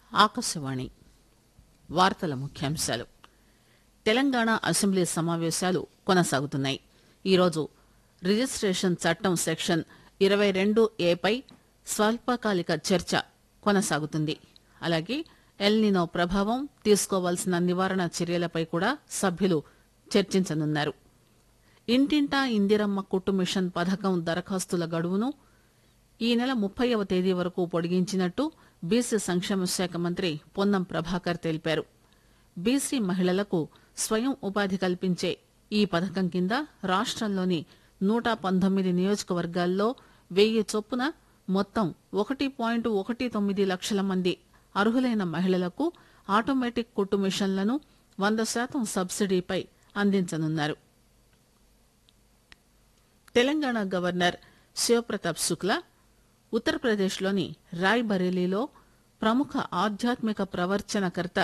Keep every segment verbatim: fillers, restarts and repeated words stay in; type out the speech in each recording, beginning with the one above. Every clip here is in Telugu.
ఆకాశవాణి వార్తల ముఖ్యాంశాలు. తెలంగాణ అసెంబ్లీ సమావేశాలు కొనసాగుతున్నాయి. ఈరోజు రిజిస్టేషన్ చట్టం సెక్షన్ ఇరవై రెండు ఏపై స్వల్పకాలిక చర్చ కొనసాగుతుంది. అలాగే ఎల్నినో ప్రభావం, తీసుకోవాల్సిన నివారణ చర్యలపై కూడా సభ్యులు చర్చించనున్నారు. ఇంటింటా ఇందిరమ్మ కుట్టు మిషన్ పథకం దరఖాస్తుల గడువును ఈ నెల ముప్పైవ తేదీ వరకు పొడిగించినట్టు బీసీ సంక్షేమ శాఖ మంత్రి పొన్నం ప్రభాకర్ తెలిపారు. బీసీ మహిళలకు స్వయం ఉపాధి కల్పించే ఈ పథకం కింద రాష్టంలోని నూట పంతొమ్మిది నియోజకవర్గాల్లో వెయ్యి చొప్పున మొత్తం ఒకటి పాయింట్ ఒకటి తొమ్మిది లక్షల మంది అర్హులైన మహిళలకు ఆటోమేటిక్ కుట్టు మిషన్లను వంద శాతం సబ్సిడీపై అందించనున్నారు. తెలంగాణ గవర్నర్ శివప్రతాప్ శుక్లా ఉత్తరప్రదేశ్లోని రాయ్ బరేలీలో ప్రముఖ ఆధ్యాత్మిక ప్రవచనకర్త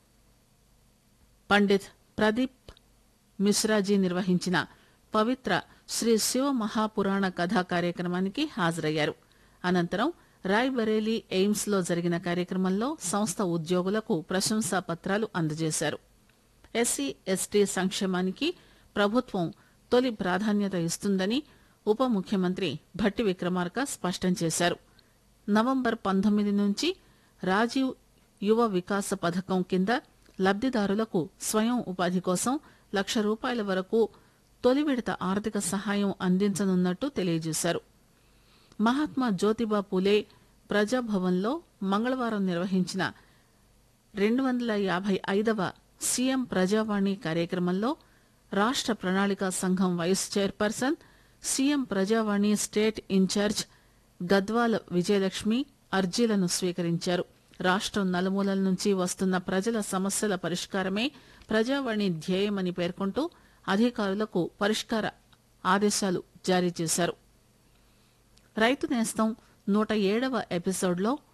పండిత్ ప్రదీప్ మిశ్రాజీ నిర్వహించిన పవిత్ర శ్రీ శివ మహాపురాణ కథా కార్యక్రమానికి హాజరయ్యారు. అనంతరం రాయ్ బరేలీ ఎయిమ్స్ లో జరిగిన కార్యక్రమంలో సంస్థ ఉద్యోగులకు ప్రశంసా పత్రాలు అందజేశారు. ఎస్సీ ఎస్టీ సంక్షేమానికి ప్రభుత్వం తొలి ప్రాధాన్యత ఇస్తుందని ఉప ముఖ్యమంత్రి భట్టి విక్రమార్క స్పష్టం చేశారు. నవంబర్ పంతొమ్మిది నుంచి రాజీవ్ యువ వికాస పథకం కింద లబ్దిదారులకు స్వయం ఉపాధి కోసం లక్ష రూపాయల వరకు తొలి విడత ఆర్థిక సహాయం అందించనున్నట్టు తెలియజేశారు. మహాత్మా జ్యోతిబా పూలే ప్రజాభవన్లో మంగళవారం నిర్వహించిన రెండు వందల యాభై ఐదవ సీఎం ప్రజావాణి కార్యక్రమంలో రాష్ట ప్రణాళికా సంఘం వైస్ చైర్పర్సన్, సీఎం ప్రజావాణి స్టేట్ ఇన్ఛార్జ్ గద్వాల విజయలక్ష్మి అర్జీలను స్వీకరించారు. రాష్టం నలుమూలల నుంచి వస్తున్న ప్రజల సమస్యల పరిష్కారమే ప్రజావాణి ధ్యేయమని పేర్కొంటూ అధికారులకు పరిష్కార ఆదేశాలు జారీ చేశారు. రైతు నేస్తం నూట ఏడవ ఎపిసోడ్లో